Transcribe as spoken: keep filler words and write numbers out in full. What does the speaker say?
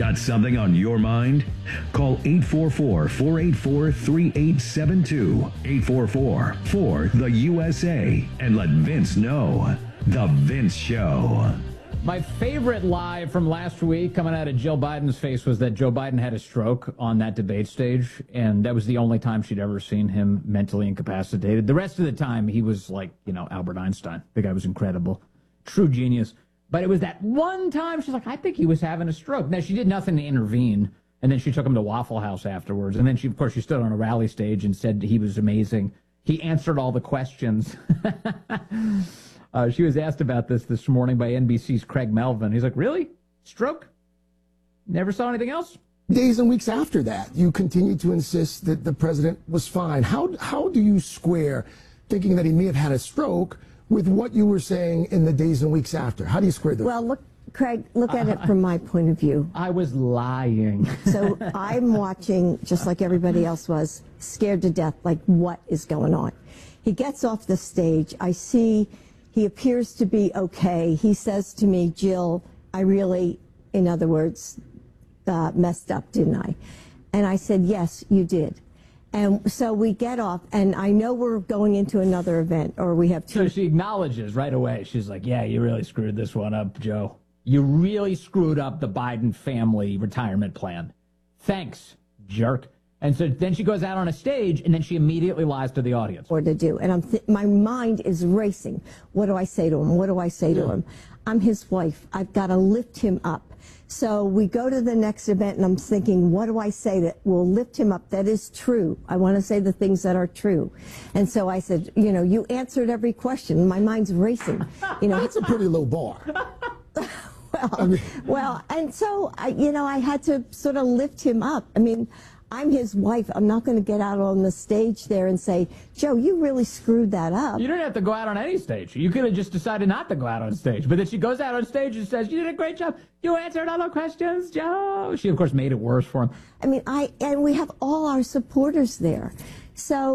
Got something on your mind? Call eight four four, four eight four, three eight seven two, eight four four, four, the U S A, and let Vince know. The Vince Show. My favorite lie from last week coming out of Jill Biden's face was that Joe Biden had a stroke on that debate stage, and that was the only time she'd ever seen him mentally incapacitated. The rest of the time, he was like, you know, Albert Einstein. The guy was incredible. True genius. But it was that one time she's like, I think he was having a stroke. Now, she did nothing to intervene, and then she took him to Waffle House afterwards. And then, she, of course, she stood on a rally stage and said he was amazing. He answered all the questions. Uh, she was asked about this this morning by N B C's Craig Melvin. He's like, really? Stroke? Never saw anything else? Days and weeks after that, you continued to insist that the president was fine. How, how do you square thinking that he may have had a stroke with what you were saying in the days and weeks after? How do you square that? Well, look, Craig, look at it from my point of view. I was lying. So I'm watching, just like everybody else was, scared to death, like what is going on? He gets off the stage. I see... He appears to be okay. He says to me, Jill, I really, in other words, uh, messed up, didn't I? And I said, yes, you did. And so we get off, and I know we're going into another event, or we have two. So she acknowledges right away. She's like, yeah, you really screwed this one up, Joe. You really screwed up the Biden family retirement plan. Thanks, jerk. And so then she goes out on a stage, and then she immediately lies to the audience. Or to do, and I'm th- my mind is racing. What do I say to him? What do I say to him? I'm his wife. I've got to lift him up. So we go to the next event, and I'm thinking, what do I say that will lift him up? That is true. I want to say the things that are true. And so I said, you know, you answered every question. My mind's racing. You know, it's a pretty low bar. well, I mean, well, and so I, you know, I had to sort of lift him up. I mean. I'm his wife. I'm not going to get out on the stage there and say, Joe, you really screwed that up. You didn't have to go out on any stage. You could have just decided not to go out on stage. But then she goes out on stage and says, you did a great job. You answered all the questions, Joe. She, of course, made it worse for him. I mean, I and we have all our supporters there. So